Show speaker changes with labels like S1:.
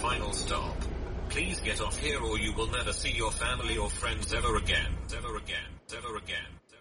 S1: final stop. Please get off here or you will never see your family or friends ever again. Ever again. Ever again.